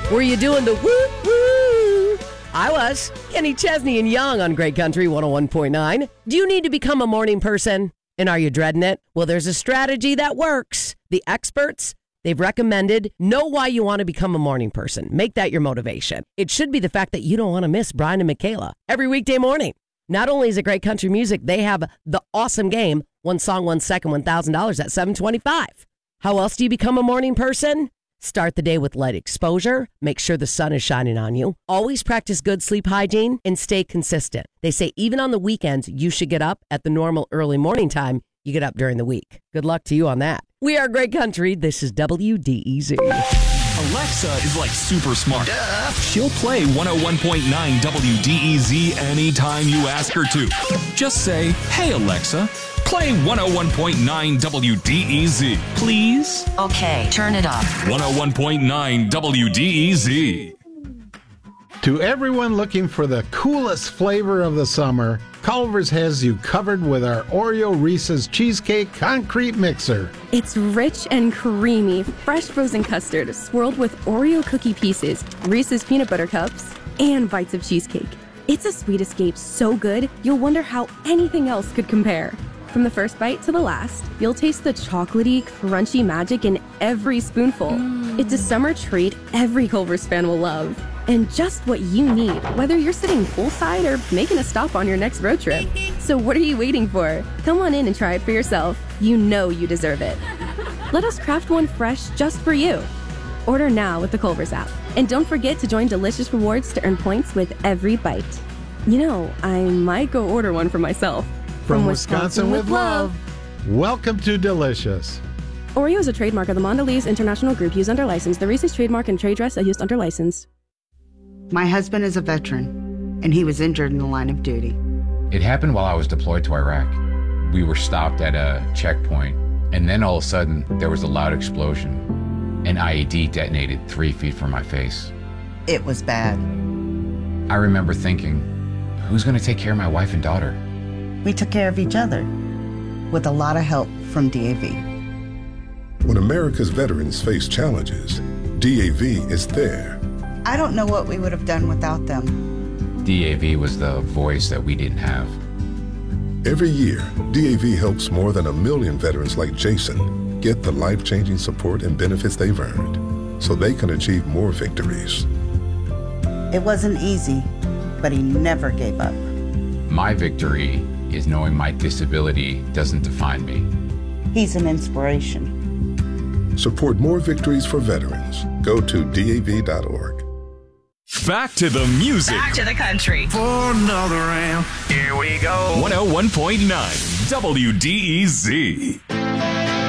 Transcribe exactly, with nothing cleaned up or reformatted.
Were you doing the woo woo? I was. Kenny Chesney and Young on Great Country one oh one point nine. Do you need to become a morning person? And are you dreading it? Well, there's a strategy that works. The experts, they've recommended, know why you want to become a morning person. Make that your motivation. It should be the fact that you don't want to miss Brian and Michaela every weekday morning. Not only is it great country music, they have the awesome game, One Song, One Second, one thousand dollars at seven twenty-five. How else do you become a morning person? Start the day with light exposure. Make sure the sun is shining on you. Always practice good sleep hygiene and stay consistent. They say even on the weekends, you should get up at the normal early morning time. You get up during the week. Good luck to you on that. We are Great Country. This is W D E Z. Alexa is like super smart. Duh. She'll play one oh one point nine W D E Z anytime you ask her to. Just say, hey, Alexa, play one oh one point nine W D E Z, please. Okay, turn it up. one oh one point nine W D E Z. To everyone looking for the coolest flavor of the summer, Culver's has you covered with our Oreo Reese's Cheesecake Concrete Mixer. It's rich and creamy, fresh frozen custard swirled with Oreo cookie pieces, Reese's peanut butter cups, and bites of cheesecake. It's a sweet escape so good, you'll wonder how anything else could compare. From the first bite to the last, you'll taste the chocolatey, crunchy magic in every spoonful. Mm. It's a summer treat every Culver's fan will love. And just what you need, whether you're sitting poolside or making a stop on your next road trip. So what are you waiting for? Come on in and try it for yourself. You know you deserve it. Let us craft one fresh just for you. Order now with the Culver's app. And don't forget to join Delicious Rewards to earn points with every bite. You know, I might go order one for myself. From, From Wisconsin, Wisconsin with love. Welcome to Delicious. Oreo is a trademark of the Mondelez International Group used under license. The Reese's trademark and trade dress are used under license. My husband is a veteran, and he was injured in the line of duty. It happened while I was deployed to Iraq. We were stopped at a checkpoint, and then all of a sudden, there was a loud explosion. An I E D detonated three feet from my face. It was bad. I remember thinking, who's going to take care of my wife and daughter? We took care of each other, with a lot of help from D A V. When America's veterans face challenges, D A V is there. I don't know what we would have done without them. D A V was the voice that we didn't have. Every year, D A V helps more than a million veterans like Jason get the life-changing support and benefits they've earned so they can achieve more victories. It wasn't easy, but he never gave up. My victory is knowing my disability doesn't define me. He's an inspiration. Support more victories for veterans. Go to D A V dot org. Back to the music. Back to the country. For another round. Here we go. one oh one point nine W D E Z.